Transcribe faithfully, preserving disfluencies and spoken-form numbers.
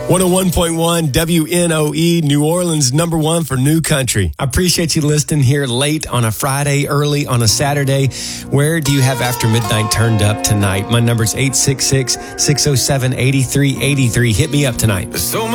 one oh one point one W N O E, New Orleans, number one for new country. I appreciate you listening here late on a Friday, early on a Saturday. Where do you have After Midnight turned up tonight? My number's eight six six, six oh seven, eight three eight three. Hit me up tonight. So